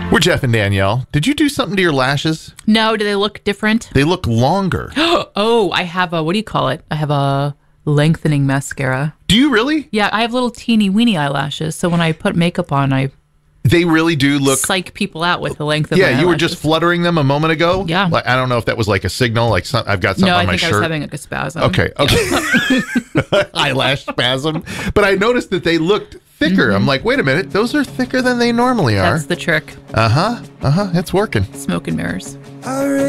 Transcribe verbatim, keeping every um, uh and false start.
We're Jeff and Danielle. Did you do something to your lashes? No, do they look different? They look longer. Oh, I have a, what do you call it? I have a lengthening mascara. Do you really? Yeah, I have little teeny weeny eyelashes. So when I put makeup on, I They really do look... psych people out with the length of Yeah, my you were eyelashes. just fluttering them a moment ago? Yeah. Like, I don't know if that was like a signal, like some, I've got something No, I on my think I shirt. was having like a spasm. Okay, okay. Eyelash spasm. But I noticed that they looked thicker. Mm-hmm. I'm like, wait a minute, those are thicker than they normally are. That's the trick. Uh-huh, uh-huh, it's working. Smoke and mirrors.